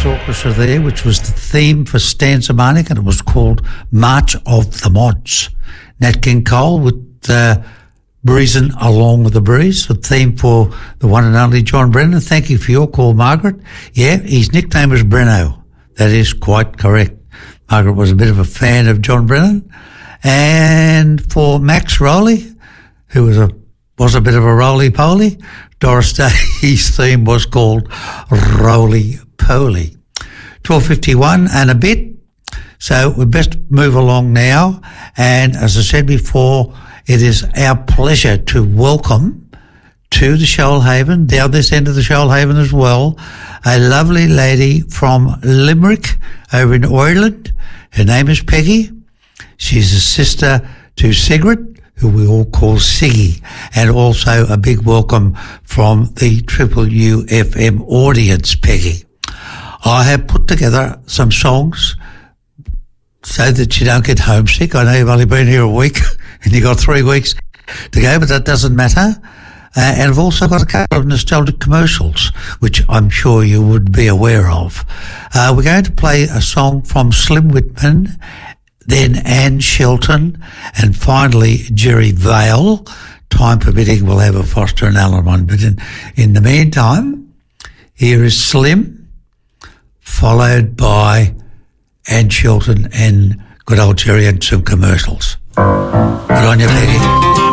Brothers Orchestra there, which was the theme for Stanza Marnik, and it was called March of the Mods. Nat King Cole with Breezin' Along with the Breeze, the theme for the one and only John Brennan. Thank you for your call, Margaret. Yeah, his nickname was Breno. That is quite correct. Margaret was a bit of a fan of John Brennan. And for Max Rowley, who was a bit of a roly-poly, Doris Day's theme was called Roly-Poly. 12:51 and a bit. So we best move along now. And as I said before, it is our pleasure to welcome to the Shoalhaven, down this end of the Shoalhaven as well, a lovely lady from Limerick over in Ireland. Her name is Peggy. She's a sister to Sigrid, who we all call Siggy, and also a big welcome from the Triple UFM audience, Peggy. I have put together some songs so that you don't get homesick. I know you've only been here a week and you've got 3 weeks to go, but that doesn't matter. And I've also got a couple of nostalgic commercials, which I'm sure you would be aware of. We're going to play a song from Slim Whitman, then Anne Shelton, and finally Jerry Vale. Time permitting, we'll have a Foster and Allen one. But in the meantime, here is Slim, followed by Anne Shelton and good old Jerry and some commercials. Good on you, Peggy.